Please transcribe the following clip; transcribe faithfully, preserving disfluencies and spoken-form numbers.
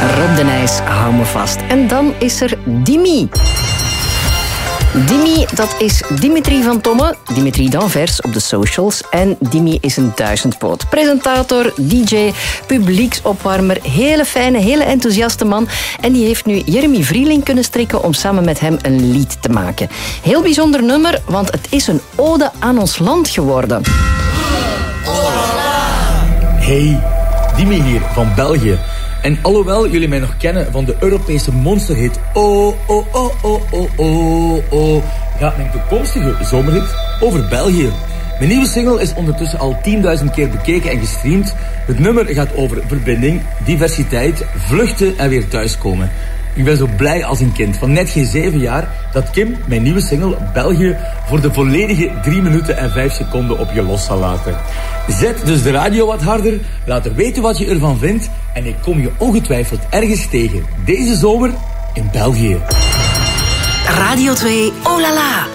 Rob de Nijs, hou me vast. En dan is er Dimi. Dimi, dat is Dimitri van Tomme, Dimitri Danvers op de socials. En Dimi is een duizendpoot. Presentator, D J, publieksopwarmer, hele fijne, hele enthousiaste man. En die heeft nu Jeremy Vrieling kunnen strikken om samen met hem een lied te maken. Heel bijzonder nummer, want het is een ode aan ons land geworden. Hey, Dimi hier van België. En alhoewel jullie mij nog kennen van de Europese monsterhit Oh, oh, oh, oh, oh, oh, oh, gaat mijn toekomstige zomerhit over België. Mijn nieuwe single is ondertussen al tienduizend keer bekeken en gestreamd. Het nummer gaat over verbinding, diversiteit, vluchten en weer thuiskomen. Ik ben zo blij als een kind van net geen zeven jaar dat Kim mijn nieuwe single België voor de volledige drie minuten en vijf seconden op je los zal laten. Zet dus de radio wat harder, laat er weten wat je ervan vindt en ik kom je ongetwijfeld ergens tegen deze zomer in België. Radio twee, oh la la.